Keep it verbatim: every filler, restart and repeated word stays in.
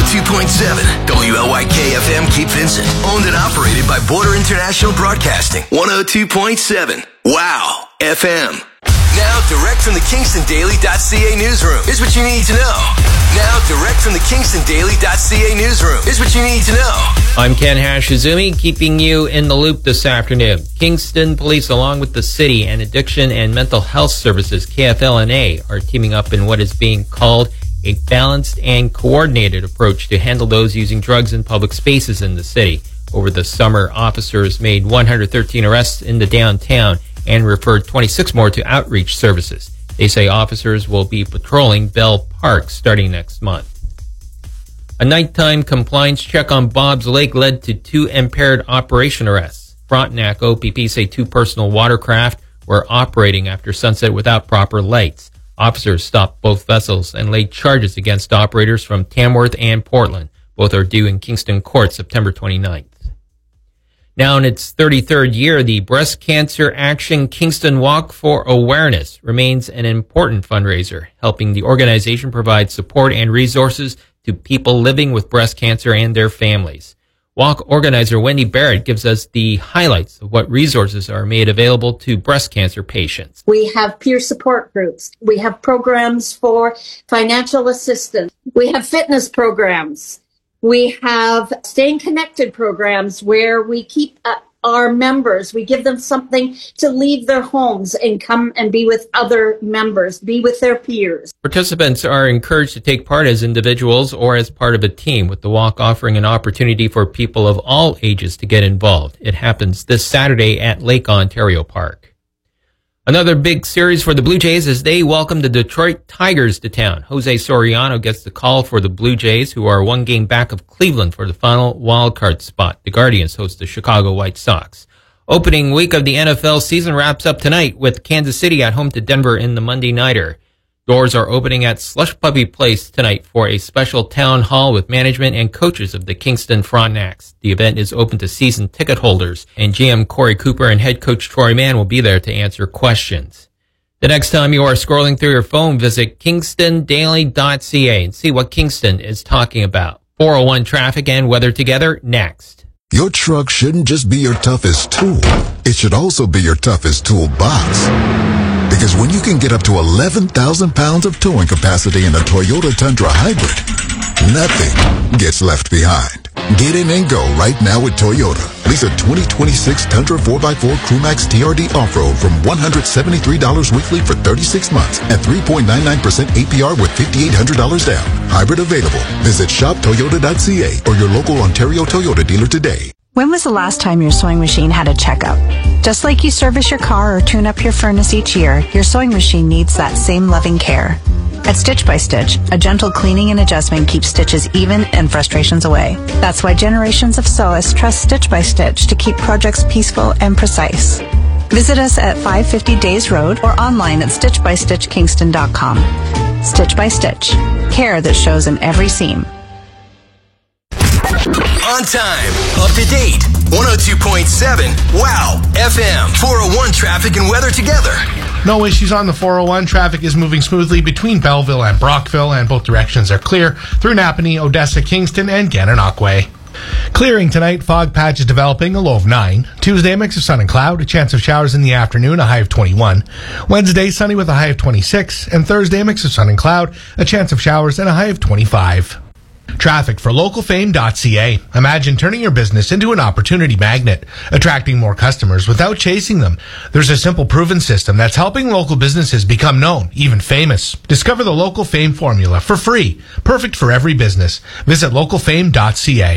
two point seven W L Y K F M Cape Vincent. Owned and operated by Border International Broadcasting. one oh two point seven Wow F M. Now, direct from the Kingston Daily dot C A newsroom. Here's what you need to know. Now, direct from the Kingston Daily dot C A newsroom. Here's what you need to know. I'm Ken Hashizumi, keeping you in the loop this afternoon. Kingston Police, along with the city and Addiction and Mental Health Services, K F L N A, are teaming up in what is being called a balanced and coordinated approach to handle those using drugs in public spaces in the city. Over the summer, officers made one hundred thirteen arrests in the downtown and referred twenty-six more to outreach services. They say officers will be patrolling Bell Park starting next month. A nighttime compliance check on Bob's Lake led to two impaired operation arrests. Frontenac O P P say two personal watercraft were operating after sunset without proper lights. Officers stopped both vessels and laid charges against operators from Tamworth and Portland. Both are due in Kingston Court September twenty-ninth. Now in its thirty-third year, the Breast Cancer Action Kingston Walk for Awareness remains an important fundraiser, helping the organization provide support and resources to people living with breast cancer and their families. Walk organizer Wendy Barrett gives us the highlights of what resources are made available to breast cancer patients. We have peer support groups. We have programs for financial assistance. We have fitness programs. We have staying connected programs where we keep uh, our members, we give them something to leave their homes and come and be with other members, be with their peers. Participants are encouraged to take part as individuals or as part of a team, with the walk offering an opportunity for people of all ages to get involved. It happens this Saturday at Lake Ontario Park. Another big series for the Blue Jays as they welcome the Detroit Tigers to town. Jose Soriano gets the call for the Blue Jays, who are one game back of Cleveland for the final wildcard spot. The Guardians host the Chicago White Sox. Opening week of the N F L season wraps up tonight with Kansas City at home to Denver in the Monday Nighter. Doors are opening at Slush Puppy Place tonight for a special town hall with management and coaches of the Kingston Frontenacs. The event is open to season ticket holders, and G M Corey Cooper and head coach Troy Mann will be there to answer questions. The next time you are scrolling through your phone, visit Kingston Daily dot C A and see what Kingston is talking about. four oh one traffic and weather together next. Your truck shouldn't just be your toughest tool. It should also be your toughest toolbox. Because when you can get up to eleven thousand pounds of towing capacity in a Toyota Tundra Hybrid, nothing gets left behind. Get in and go right now with Toyota. Lease a twenty twenty-six Tundra four by four Crewmax T R D Off-Road from one hundred seventy-three dollars weekly for thirty-six months at three point nine nine percent A P R with five thousand eight hundred dollars down. Hybrid available. Visit shop toyota dot C A or your local Ontario Toyota dealer today. When was the last time your sewing machine had a checkup? Just like you service your car or tune up your furnace each year, your sewing machine needs that same loving care. At Stitch by Stitch, a gentle cleaning and adjustment keeps stitches even and frustrations away. That's why generations of sewists trust Stitch by Stitch to keep projects peaceful and precise. Visit us at five fifty Days Road or online at stitch by stitch kingston dot com. Stitch by Stitch. Care that shows in every seam. On time, up to date, one oh two point seven Wow F M. four oh one traffic and weather together. No issues on the four oh one. Traffic is moving smoothly between Belleville and Brockville, and both directions are clear through Napanee, Odessa, Kingston, and Gananoque. Clearing tonight, fog patches developing, a low of nine. Tuesday, a mix of sun and cloud, a chance of showers in the afternoon, a high of twenty-one. Wednesday, sunny with a high of twenty-six. And Thursday, a mix of sun and cloud, a chance of showers, and a high of twenty-five. Traffic for local fame dot C A. Imagine turning your business into an opportunity magnet, attracting more customers without chasing them. There's a simple proven system that's helping local businesses become known, even famous. Discover the Local Fame formula for free, perfect for every business. Visit local fame dot C A.